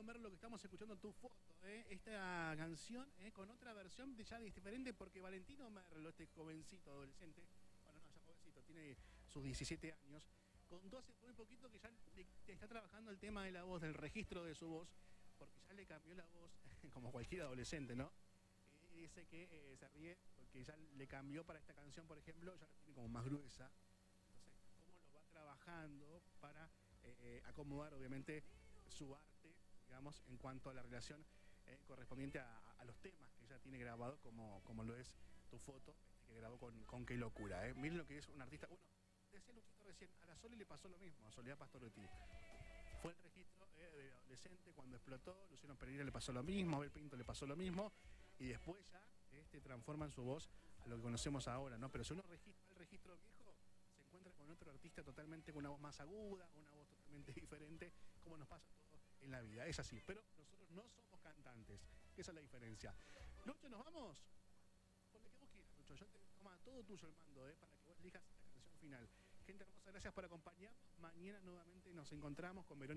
Merlo, que estamos escuchando tu foto, esta canción con otra versión de ya diferente, porque Valentino Merlo, este jovencito adolescente, bueno, no, ya jovencito, tiene sus 17 años, contó hace muy poquito que ya está trabajando el tema de la voz, del registro de su voz, porque ya le cambió la voz, como cualquier adolescente, ¿no? Dice que se ríe porque ya le cambió para esta canción, por ejemplo, ya la tiene como más gruesa. Entonces, cómo lo va trabajando para acomodar, obviamente, su arte, digamos, en cuanto a la relación correspondiente a los temas que ella tiene grabado, como lo es tu foto, que grabó con Qué Locura. Miren lo que es un artista. Bueno, decía Luchito recién, a la Sole le pasó lo mismo, a Soledad Pastorutti. Fue el registro de adolescente cuando explotó, Luciano Pereira le pasó lo mismo, Abel Pinto le pasó lo mismo, y después ya transforman su voz a lo que conocemos ahora, ¿no? Pero si uno registra el registro viejo, se encuentra con otro artista totalmente con una voz más aguda, una voz totalmente diferente, como nos pasa a todos en la vida, es así. Pero nosotros no somos cantantes, esa es la diferencia. Lucho, ¿nos vamos? Por lo que vos quieras, Lucho, yo te toma todo tuyo el mando, para que vos elijas la canción final. Gente hermosa, gracias por acompañarnos. Mañana nuevamente nos encontramos con Verónica.